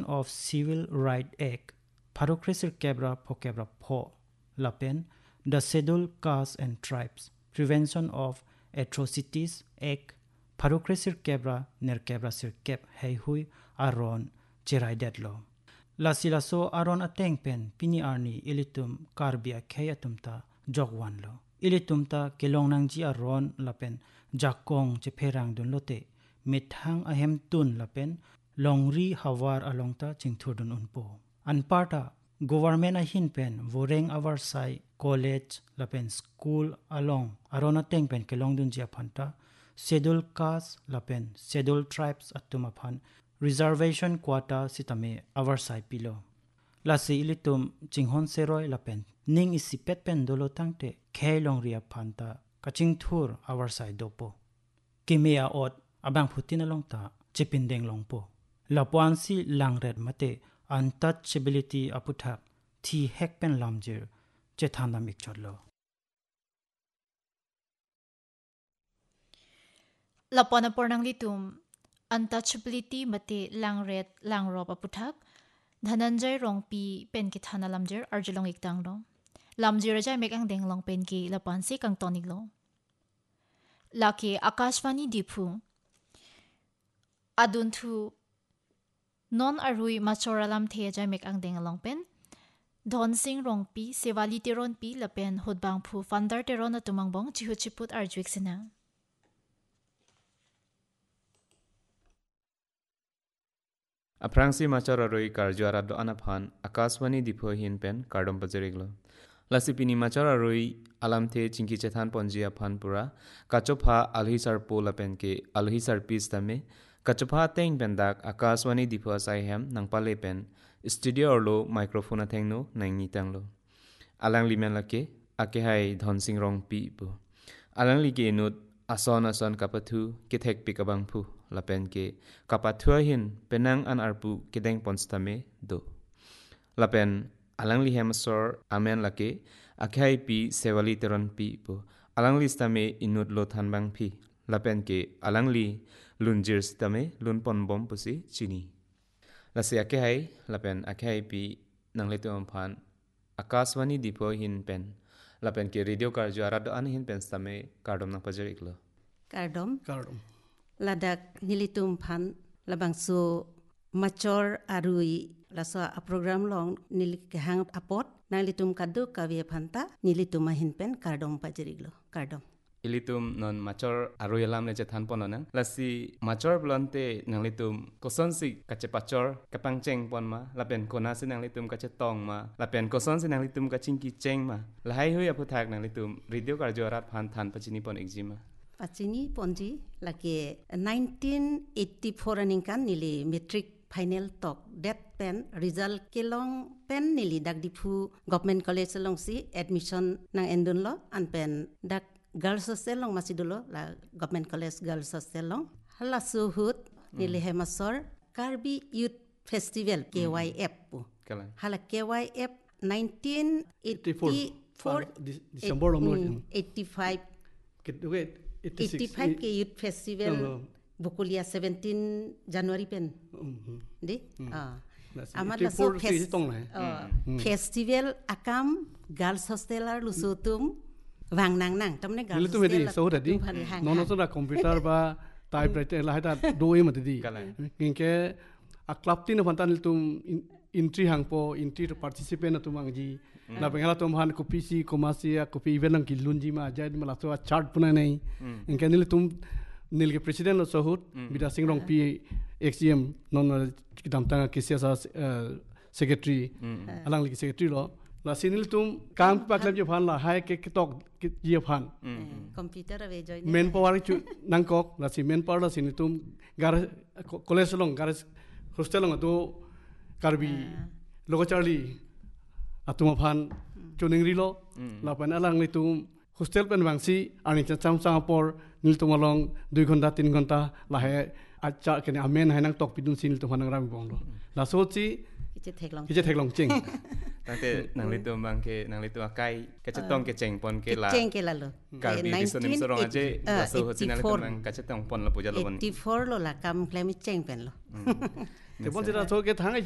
of Civil Rights Act Pharokresir Kebra Phokebra Pho Lapen the Scheduled Castes and Tribes Prevention of Atrocities Act Pharokresir Kebra Ner Kebra Sir Kep Hei Hui Aron Cherai Deadlo Lasilaso Aron Ateng Pen Pini Arni Ilitum Karbia Khayatumta Jogwanlo Ilitumta Kelongnangji Aron Lapen Jakong Cheperang Dun Lote Mithang Ahem Tun Lapen Longri Hawar Alongta Chingthurdun Unpo Anparta Government Ahin Pen Voreng Avarsai College Lapen School Along Arona Teng Pen Kelongdun Jia Phanta Scheduled Castes Lapen Scheduled Tribes Atumaphan Reservation Quota Sitame Avarsai Pilo Lasi Ilitum Chinghon Seroi Lapen Ning Isipet Pen Dolo Tangte Khailong Ria Phanta Kachingthur Avarsai Dopo Kimea Ot Abang Putin Alongta Chipindeng Longpo Lapuansi Langred Mate Untouchability Aputhak Thi Hekpen Lamjir Chethanda Mikchodlo Lapona Pornang Litum Untouchability Mate Langred Langrop Aputhak Dhananjay Rongpi Penkithana Lamjir Arjulong Iktanglo Lamjir Jai Mekang Deng Long Penki Lapansi Kang Toniklo Laki Akashvani Dipu Aduntu Non Arui Machoralam Thejai Mekang Deng Long Pen Don Sing Rongpi Sevali Teron Pi Lapen Hudbang Pu Fandar Teron Atumangbong Chihuchiput Arjuik Sina Aprangsi machar aroi karjuara do anaphan Akashvani Dipo Hin Pen Kardom Pajariglo Lasipini machar aroi alamthe chingki chethan ponji aphan pura kachopha alhisar pola pen ke alhisar pis tame kachopha teng pendak Akashvani Dipo sai hem nangpale pen studio orlo microphone athengno nangni tanglo alang limen lake ake hai dhon sing rong pi pu alang li ke nut ason kapathu kithek pikabang phu lapen ke kapathu hin penang an arpu kedeng ponstame do lapen alang li hemsor amen lake akhai pi sevali teron pi pu alang li stame inut lo thanbang phi lapen ke alang li lunjir stame lun pon bom pusi chini lase akhai lapen akhai pi nang le tum phan Akashvani Dipo hin pen lapen ke radio karjuara do an hin pen stame kardom na pajariklo Kardom ladak nilitum phan labangso machor arui laso a program long nilik hang apot nalitum kadu kavia phanta nilitum hin pen kardom pajariglo kardom ilitum non machor aroyalam le chethan ponona lasi machor blonte nanglitum kosonsi kache pachor kapangcheng ponma lapen kona se nanglitum kache tong ma lapen koson se nanglitum kachingki cheng ma lahai hui aputhak nanglitum radio karjorat phan than pachini pon exima pachini ponji lake 1984 aning nili metric final talk that pen result kelong pen nili dak dipu government college long si admission nang endun lo an pen dak girls hostel long masidulo la government college girls hostel long hala suhut nili hemasor Karbi Youth Festival KYF hala KYF 1984 December 85 ke Youth Festival Bukulia 17 January pen di amat la so festival akam girls hostel ar lusutum wang nang tamne girls hostel medi so dadi nono so da computer ba typewriter la hata doi mati kinke a club tin fantan tum entry hangpo entry to participate na tumangji la pengala tum han ko PC komasia ko event ang kilunji ma jai mala so chart puna nei inke nil tum nil ke president lo sohut bida singrong P XM non kitam tanga kisia secretary alang li secretary lo la sinil tum kam paklab je phan la hai ke tok je phan computer ave join men power chu nangkok la si men power la sin tum gar college long gar hostel long to Karbi logo charlie atuma phan chuning rilo la pan alang ni tum hostel pen wangsi ani cham por nil tum along 2 ghonta 3 ghonta la hai acha kene amen hai nang tok pidun sin tum hanang ram bong lo la sochi kiche thek long ching tangte nang litum bangke nang litum akai kachetong ke cheng pon ke la cheng ke la lo Karbi disonim sorong aje so hotina le tum kachetong pon la puja lo bon 84 lo la kam klemi cheng pen lo te bon jera so ke thang